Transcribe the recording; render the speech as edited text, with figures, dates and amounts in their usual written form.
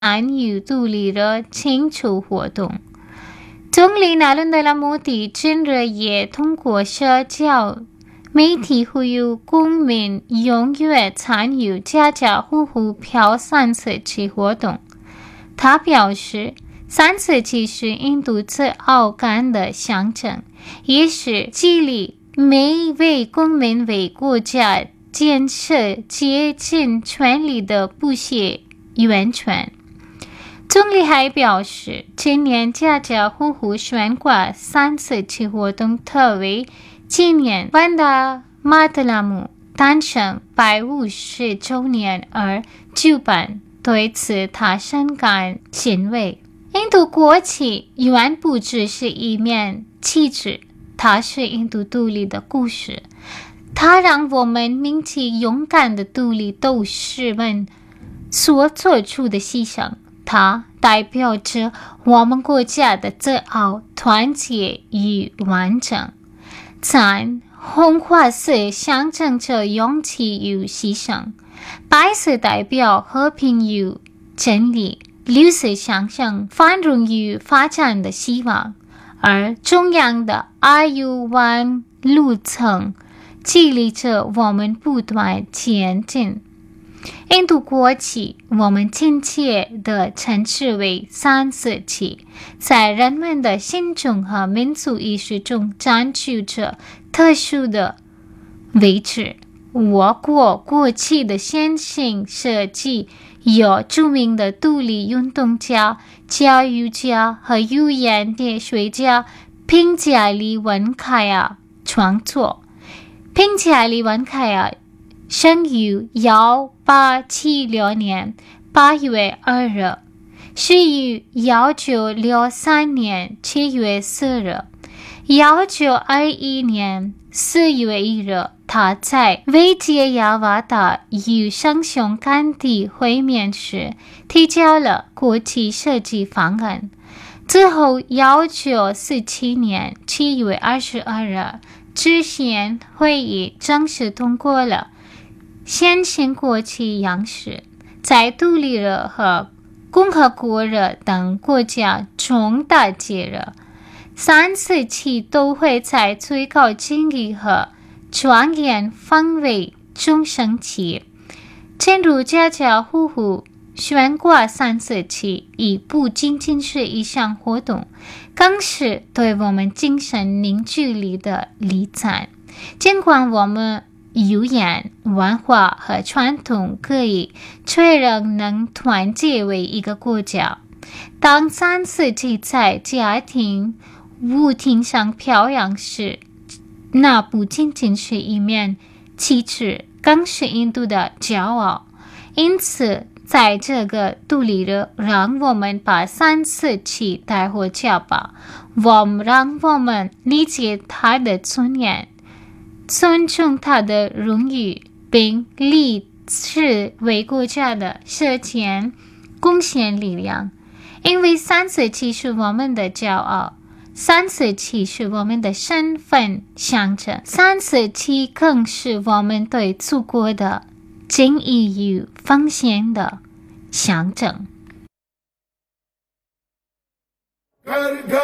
参与独立的庆祝活动。总理纳伦德拉莫迪近日也通过社交媒体呼吁公民踊跃参与家家户户票30期活动。他表示，30期是印度自傲感的象征，也是激励每一位公民为国家建设竭尽全力的不懈源泉。总理还表示，今年家家户户悬挂30期活动特为纪念万达马特拉姆诞生150周年而举办，对此他深感欣慰。印度国旗远不只是一面旗帜，它是印度独立的故事，它让我们铭记勇敢的独立斗士们所做出的牺牲，它代表着我们国家的自傲、团结与完整。红花色象征着勇气与牺牲，白色代表和平与真理，绿色象征繁荣与发展的希望，而中央的1万路程激励着我们不断前进。印度国旗我们亲切地称之为30期，在人们的心中和民族意识中占据着特殊的位置。我国国旗的先行设计由著名的独立运动家、教育家和语言哲学家平加里文凯亚创作。平加里文凯亚生于1876年8月2日，死于1963年7月4日。1921年4月1日，他在维吉亚瓦达与圣雄甘地会面时提交了国旗设计方案。之后1947年7月22日，制宪会议正式通过了先行国旗样式，在独立日和共和国日等国家重大节日，30期都会在最高敬意和庄严氛围中升起。进入家家户户悬挂30期，已不仅仅是一项活动，更是对我们精神凝聚力的礼赞。尽管我们语言、文化和传统可以却仍能团结为一个国家。当30期在家庭舞厅上飘扬时，那不仅仅是一面旗帜，更是印度的骄傲。因此，在这个独立日，让我们把30期带回家吧。让我们理解他的尊严，尊重他的荣誉，并立志为国家的实践贡献力量。因为30期是我们的骄傲，30期是我们的身份象征，30期更是我们对祖国的敬意与奉献的象征。